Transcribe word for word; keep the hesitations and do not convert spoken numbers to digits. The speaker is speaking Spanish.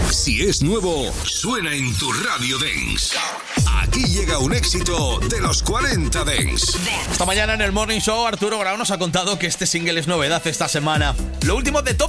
Si es nuevo, suena en tu radio Dance. Aquí llega un éxito de los cuarenta Dance. Esta mañana en el Morning Show, Arturo Grau nos ha contado que este single es novedad esta semana. Lo último de Top